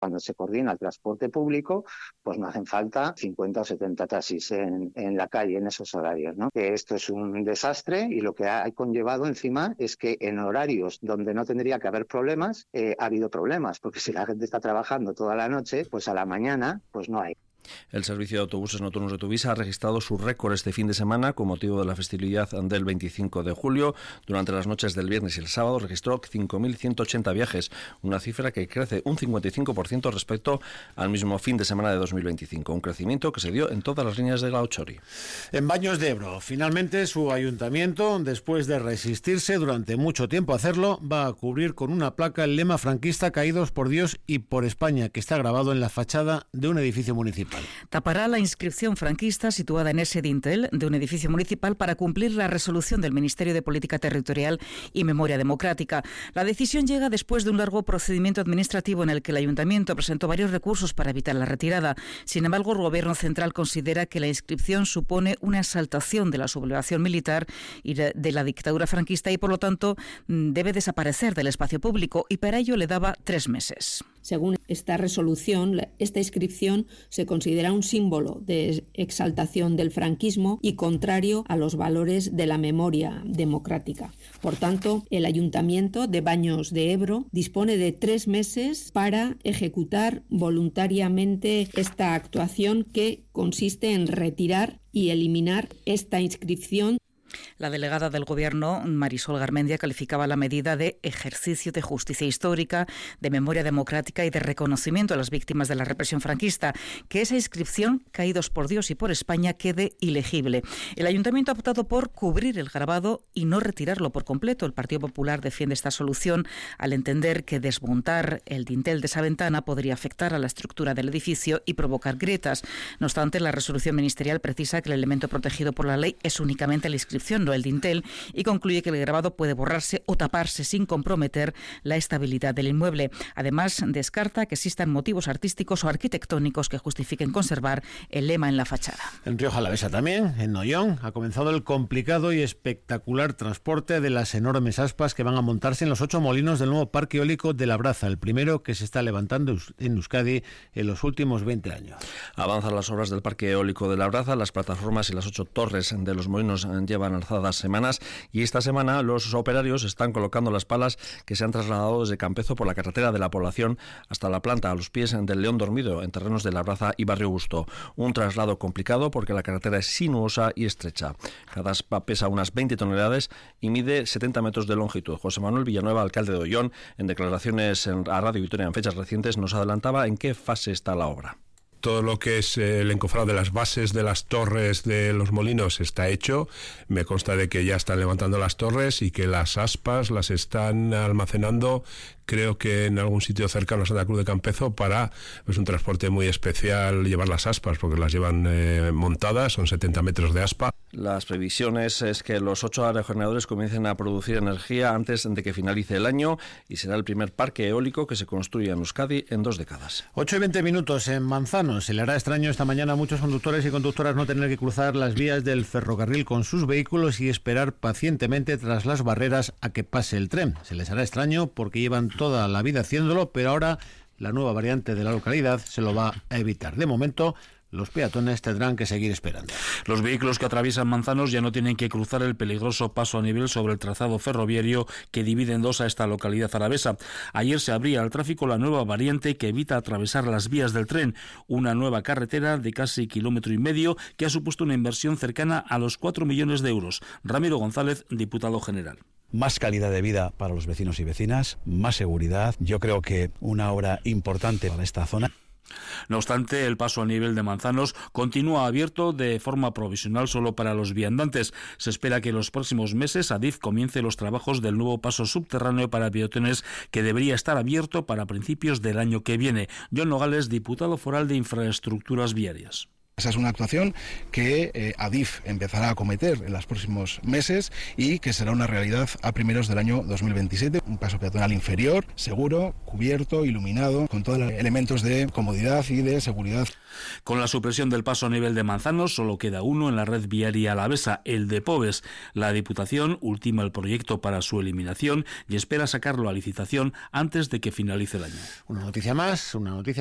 Cuando se coordina el transporte público, pues no hacen falta 50 o 70 taxis en la calle en esos horarios, ¿no? Que esto es un desastre y lo que ha conllevado encima es que en horarios donde no tendría que haber problemas, ha habido problemas, porque si la gente está trabajando toda la noche, pues a la mañana pues no hay. El servicio de autobuses nocturnos de Tuvisa ha registrado su récord este fin de semana con motivo de la festividad del 25 de julio. Durante las noches del viernes y el sábado registró 5.180 viajes, una cifra que crece un 55% respecto al mismo fin de semana de 2025, un crecimiento que se dio en todas las líneas de la Ochori. En Baños de Ebro, finalmente su ayuntamiento, después de resistirse durante mucho tiempo a hacerlo, va a cubrir con una placa el lema franquista "Caídos por Dios y por España", que está grabado en la fachada de un edificio municipal. Tapará la inscripción franquista situada en ese dintel de un edificio municipal para cumplir la resolución del Ministerio de Política Territorial y Memoria Democrática. La decisión llega después de un largo procedimiento administrativo en el que el ayuntamiento presentó varios recursos para evitar la retirada. Sin embargo, el Gobierno central considera que la inscripción supone una exaltación de la sublevación militar y de la dictadura franquista y, por lo tanto, debe desaparecer del espacio público, y para ello le daba 3 meses. Según esta resolución, esta inscripción se considera un símbolo de exaltación del franquismo y contrario a los valores de la memoria democrática. Por tanto, el Ayuntamiento de Baños de Ebro dispone de 3 meses para ejecutar voluntariamente esta actuación, que consiste en retirar y eliminar esta inscripción. La delegada del Gobierno, Marisol Garmendia, calificaba la medida de ejercicio de justicia histórica, de memoria democrática y de reconocimiento a las víctimas de la represión franquista. Que esa inscripción, "Caídos por Dios y por España", quede ilegible. El Ayuntamiento ha optado por cubrir el grabado y no retirarlo por completo. El Partido Popular defiende esta solución al entender que desmontar el dintel de esa ventana podría afectar a la estructura del edificio y provocar grietas. No obstante, la resolución ministerial precisa que el elemento protegido por la ley es únicamente la inscripción, no el dintel, y concluye que el grabado puede borrarse o taparse sin comprometer la estabilidad del inmueble. Además, descarta que existan motivos artísticos o arquitectónicos que justifiquen conservar el lema en la fachada. En Rioja Alavesa también, en Nollón, ha comenzado el complicado y espectacular transporte de las enormes aspas que van a montarse en los 8 molinos del nuevo parque eólico de Labraza, el primero que se está levantando en Euskadi en los últimos 20 años. Avanzan las obras del parque eólico de Labraza. Las plataformas y las 8 torres de los molinos llevan alzadas semanas, y esta semana los operarios están colocando las palas que se han trasladado desde Campezo por la carretera de la población hasta la planta a los pies del León Dormido, en terrenos de Labraza y Barrio Busto. Un traslado complicado porque la carretera es sinuosa y estrecha. Cada aspa pesa unas 20 toneladas y mide 70 metros de longitud. José Manuel Villanueva, alcalde de Ollón, en declaraciones a Radio Vitoria en fechas recientes, nos adelantaba en qué fase está la obra. Todo lo que es el encofrado de las bases de las torres de los molinos está hecho. Me consta de que ya están levantando las torres y que las aspas las están almacenando, creo que en algún sitio cercano a Santa Cruz de Campezo, para un transporte muy especial, llevar las aspas, porque las llevan montadas, son 70 metros de aspa. Las previsiones es que los 8 aerogeneradores comiencen a producir energía antes de que finalice el año, y será el primer parque eólico que se construya en Euskadi en 2 décadas. 8:20 en Manzano. Se le hará extraño esta mañana a muchos conductores y conductoras no tener que cruzar las vías del ferrocarril con sus vehículos y esperar pacientemente tras las barreras a que pase el tren. Se les hará extraño porque llevan toda la vida haciéndolo, pero ahora la nueva variante de la localidad se lo va a evitar. De momento, los peatones tendrán que seguir esperando. Los vehículos que atraviesan Manzanos ya no tienen que cruzar el peligroso paso a nivel sobre el trazado ferroviario que divide en 2 a esta localidad alavesa. Ayer se abría al tráfico la nueva variante que evita atravesar las vías del tren, una nueva carretera de casi 1,5 kilómetros que ha supuesto una inversión cercana a los 4 millones de euros. Ramiro González, diputado general. Más calidad de vida para los vecinos y vecinas, más seguridad. Yo creo que una obra importante para esta zona. No obstante, el paso a nivel de Manzanos continúa abierto de forma provisional solo para los viandantes. Se espera que en los próximos meses Adif comience los trabajos del nuevo paso subterráneo para peatones, que debería estar abierto para principios del año que viene. John Nogales, diputado foral de Infraestructuras Viarias. Esa es una actuación que Adif empezará a acometer en los próximos meses y que será una realidad a primeros del año 2027. Un paso peatonal inferior, seguro, cubierto, iluminado, con todos los elementos de comodidad y de seguridad. Con la supresión del paso a nivel de Manzanos, solo queda uno en la red viaria alavesa, el de Pobes. La Diputación ultima el proyecto para su eliminación y espera sacarlo a licitación antes de que finalice el año. Una noticia más, una noticia